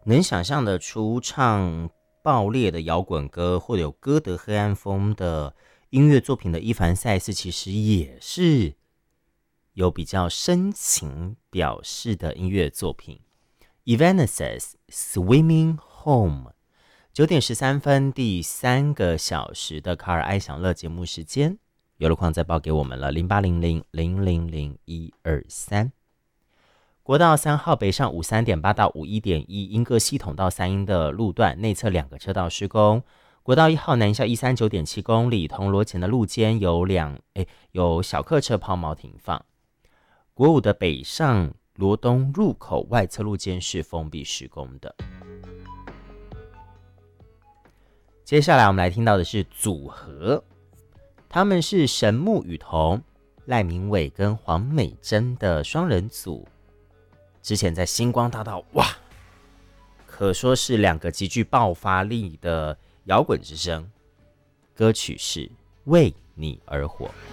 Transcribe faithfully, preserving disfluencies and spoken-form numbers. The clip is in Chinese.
能想象得出唱爆裂的摇滚歌或者有歌德黑暗风的音乐作品的伊凡塞斯，其实也是有比较深情表示的音乐作品。Evanescence Swimming Home。九点十三分，第三个小时的卡尔爱享乐节目时间，有路况再报给我们了，零八零零零零零一二三。国道三号北上五三点八到五一点一，莺歌系统到三鶯的路段内侧两个车道施工。国道一号南下一三九点七公里，铜锣前的路肩有两诶有小客车抛锚停放。国五的北上罗东入口外侧路肩是封闭施工的。接下来我们来听到的是组合，他们是神木雨桐、赖明伟跟黄美珍的双人组。之前在星光大道，哇，可说是两个极具爆发力的摇滚之声。歌曲是《为你而活》。